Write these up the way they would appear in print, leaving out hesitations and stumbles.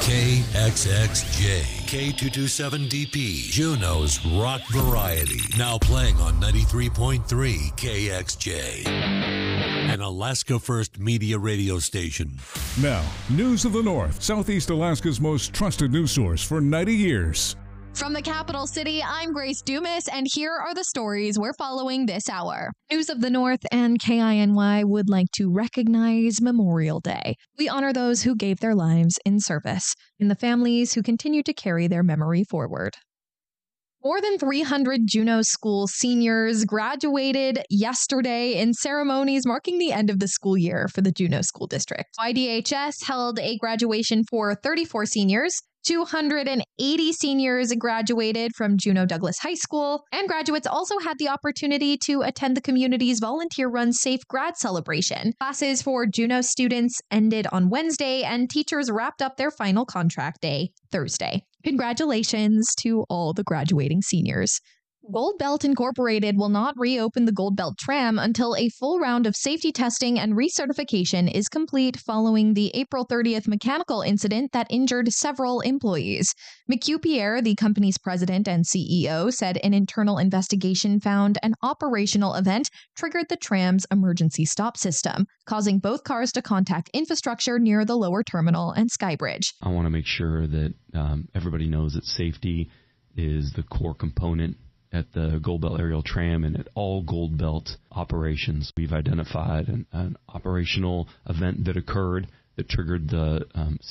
KXXJ, K227DP, Juneau's rock variety. Now playing on 93.3 KXJ. An Alaska First Media radio station. Now, News of the North, Southeast Alaska's most trusted news source for 90 years. From the capital city, I'm Grace Dumas, and here are the stories we're following this hour. News of the North and KINY would like to recognize Memorial Day. We honor those who gave their lives in service and the families who continue to carry their memory forward. More than 300 Juneau School seniors graduated yesterday in ceremonies marking the end of the school year for the Juneau School District. YDHS held a graduation for 34 seniors. 280 seniors graduated from Juneau Douglas High School, and graduates also had the opportunity to attend the community's volunteer-run Safe Grad celebration. Classes for Juneau students ended on Wednesday, and teachers wrapped up their final contract day Thursday. Congratulations to all the graduating seniors. Gold Belt Incorporated will not reopen the Gold Belt tram until a full round of safety testing and recertification is complete following the April 30th mechanical incident that injured several employees. McHugh Pierre, the company's president and CEO, said an internal investigation found an operational event triggered the tram's emergency stop system, causing both cars to contact infrastructure near the lower terminal and Skybridge. I want to make sure that everybody knows that safety is the core component at the Gold Belt Aerial Tram and at all Gold Belt operations. We've identified an operational event that occurred that triggered the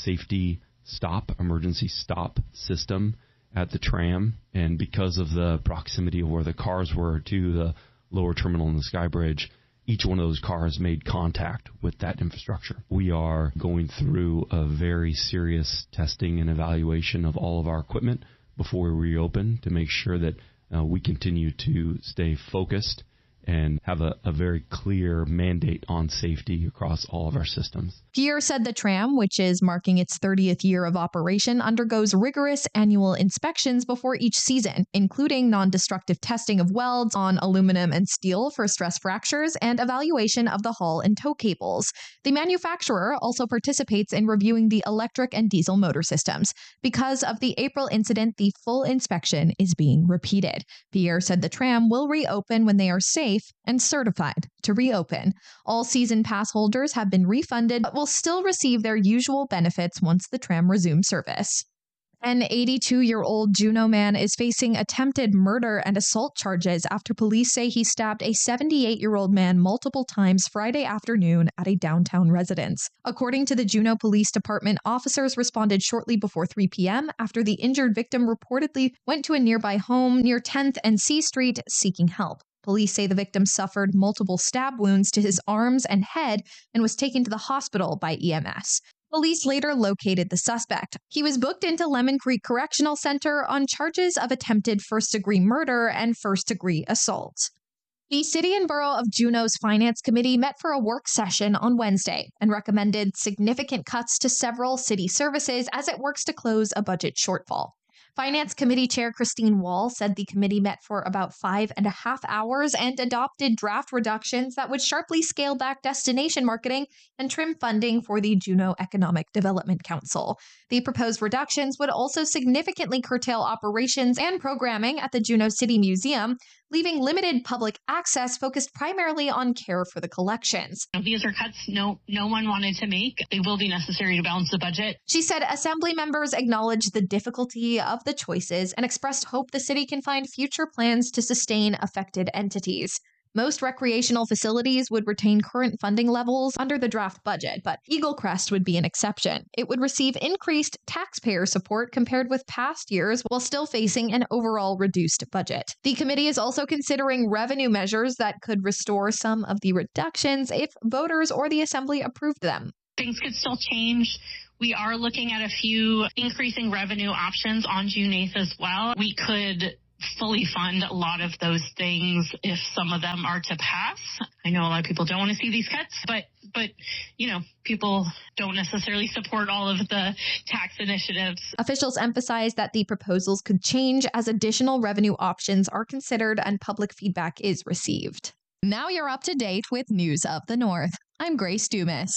emergency stop system at the tram. And because of the proximity of where the cars were to the lower terminal and the Skybridge, each one of those cars made contact with that infrastructure. We are going through a very serious testing and evaluation of all of our equipment before we reopen to make sure that we continue to stay focused and have a very clear mandate on safety across all of our systems. Pierre said the tram, which is marking its 30th year of operation, undergoes rigorous annual inspections before each season, including non-destructive testing of welds on aluminum and steel for stress fractures and evaluation of the hull and tow cables. The manufacturer also participates in reviewing the electric and diesel motor systems. Because of the April incident, the full inspection is being repeated. Pierre said the tram will reopen when they are safe and certified to reopen. All season pass holders have been refunded, but will still receive their usual benefits once the tram resumes service. An 82-year-old Juneau man is facing attempted murder and assault charges after police say he stabbed a 78-year-old man multiple times Friday afternoon at a downtown residence. According to the Juneau Police Department, officers responded shortly before 3 p.m. after the injured victim reportedly went to a nearby home near 10th and C Street seeking help. Police say the victim suffered multiple stab wounds to his arms and head and was taken to the hospital by EMS. Police later located the suspect. He was booked into Lemon Creek Correctional Center on charges of attempted first-degree murder and first-degree assault. The City and Borough of Juneau's Finance Committee met for a work session on Wednesday and recommended significant cuts to several city services as it works to close a budget shortfall. Finance Committee Chair Christine Wall said the committee met for about 5.5 hours and adopted draft reductions that would sharply scale back destination marketing and trim funding for the Juneau Economic Development Council. The proposed reductions would also significantly curtail operations and programming at the Juneau City Museum, leaving limited public access focused primarily on care for the collections. These are cuts no one wanted to make. They will be necessary to balance the budget. She said Assembly members acknowledged the difficulty of the choices and expressed hope the city can find future plans to sustain affected entities. Most recreational facilities would retain current funding levels under the draft budget, but Eagle Crest would be an exception. It would receive increased taxpayer support compared with past years while still facing an overall reduced budget. The committee is also considering revenue measures that could restore some of the reductions if voters or the Assembly approved them. Things could still change. We are looking at a few increasing revenue options on June 8th as well. We could fully fund a lot of those things if some of them are to pass. I know a lot of people don't want to see these cuts, but you know, people don't necessarily support all of the tax initiatives. Officials emphasize that the proposals could change as additional revenue options are considered and public feedback is received. Now you're up to date with News of the North. I'm Grace Dumas.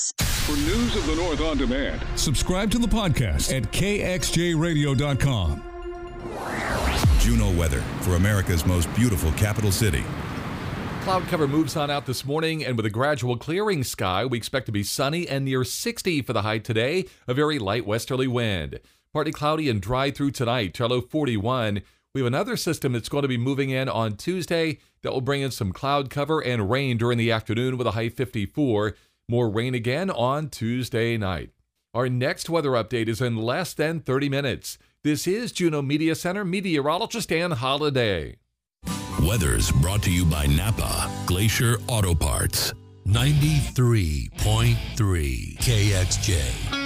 For News of the North on demand, subscribe to the podcast at kxjradio.com. Juneau weather for America's most beautiful capital city. Cloud cover moves on out this morning, and with a gradual clearing sky, we expect to be sunny and near 60 for the high today, a very light westerly wind. Partly cloudy and dry through tonight, low 41. We have another system that's going to be moving in on Tuesday that will bring in some cloud cover and rain during the afternoon with a high 54. More rain again on Tuesday night. Our next weather update is in less than 30 minutes. This is Juneau Media Center meteorologist Ann Holiday. Weather's brought to you by Napa Glacier Auto Parts. 93.3 KXJ.